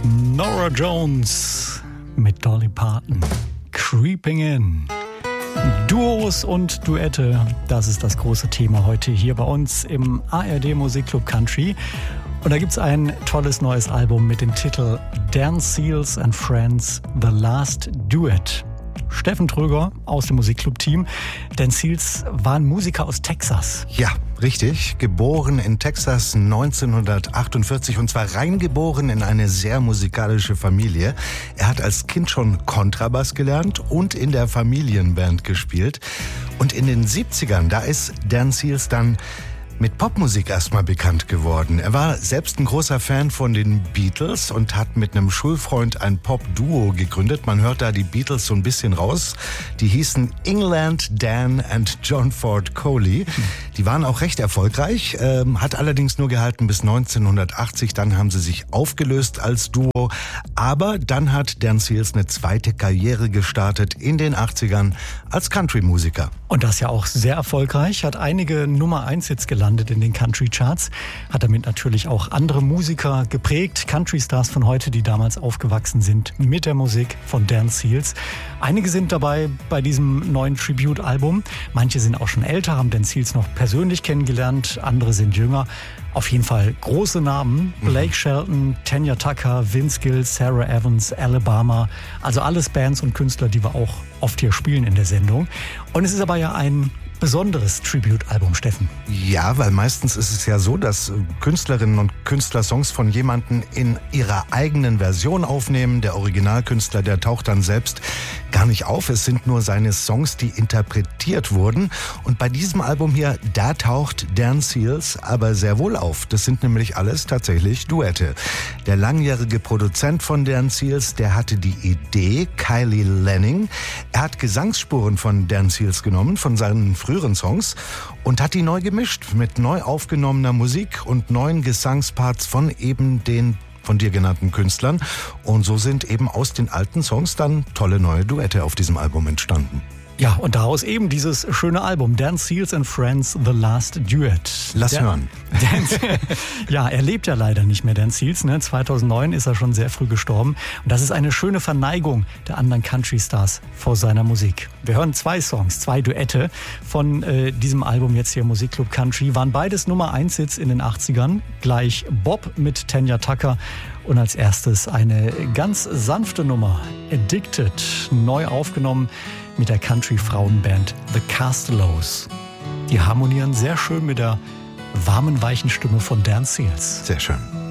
Norah Jones mit Dolly Parton. Creeping In. Duos und Duette, das ist das große Thema heute hier bei uns im ARD Musikclub Country. Und da gibt's ein tolles neues Album mit dem Titel Dan Seals and Friends, The Last Duet. Steffen Tröger aus dem Musikclub-Team. Dan Seals war ein Musiker aus Texas. Ja, richtig. Geboren in Texas 1948 und zwar reingeboren in eine sehr musikalische Familie. Er hat als Kind schon Kontrabass gelernt und in der Familienband gespielt. Und in den 70ern, da ist Dan Seals dann mit Popmusik erstmal bekannt geworden. Er war selbst ein großer Fan von den Beatles und hat mit einem Schulfreund ein Pop-Duo gegründet. Man hört da die Beatles so ein bisschen raus. Die hießen England Dan and John Ford Coley. Die waren auch recht erfolgreich, hat allerdings nur gehalten bis 1980. Dann haben sie sich aufgelöst als Duo. Aber dann hat Dan Seals eine zweite Karriere gestartet in den 80ern als Country-Musiker. Und das ja auch sehr erfolgreich, hat einige Nummer-1-Hits gelandet in den Country-Charts, hat damit natürlich auch andere Musiker geprägt, Country-Stars von heute, die damals aufgewachsen sind mit der Musik von Dan Seals. Einige sind dabei bei diesem neuen Tribute-Album, manche sind auch schon älter, haben Dan Seals noch persönlich kennengelernt, andere sind jünger. Auf jeden Fall große Namen, Blake Shelton, Tanya Tucker, Vince Gill, Sarah Evans, Alabama, also alles Bands und Künstler, die wir auch oft hier spielen in der Sendung. Und es ist aber ja ein besonderes Tribute-Album, Steffen. Ja, weil meistens ist es ja so, dass Künstlerinnen und Künstler Songs von jemandem in ihrer eigenen Version aufnehmen. Der Originalkünstler, der taucht dann selbst gar nicht auf. Es sind nur seine Songs, die interpretiert wurden. Und bei diesem Album hier, da taucht Dan Seals aber sehr wohl auf. Das sind nämlich alles tatsächlich Duette. Der langjährige Produzent von Dan Seals, der hatte die Idee, Kylie Lanning. Er hat Gesangsspuren von Dan Seals genommen, von seinen früheren Songs und hat die neu gemischt mit neu aufgenommener Musik und neuen Gesangsparts von eben den von dir genannten Künstlern. Und so sind eben aus den alten Songs dann tolle neue Duette auf diesem Album entstanden. Ja, und daraus eben dieses schöne Album, Dan Seals and Friends, The Last Duet. Lass hören. Ja, er lebt ja leider nicht mehr, Dan Seals. 2009 ist er schon sehr früh gestorben. Und das ist eine schöne Verneigung der anderen Country-Stars vor seiner Musik. Wir hören 2 Songs, 2 Duette von diesem Album jetzt hier im Musikclub Country. Waren beides Nummer-1-Hits in den 80ern. Gleich Bob mit Tanya Tucker. Und als erstes eine ganz sanfte Nummer, Addicted, neu aufgenommen mit der Country-Frauenband The Castellows. Die harmonieren sehr schön mit der warmen, weichen Stimme von Dan Seals. Sehr schön.